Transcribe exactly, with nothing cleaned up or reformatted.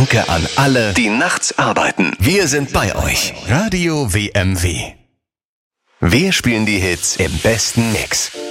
Danke an alle, die nachts arbeiten. Wir sind bei euch. Radio W M W. Wir spielen die Hits im besten Mix.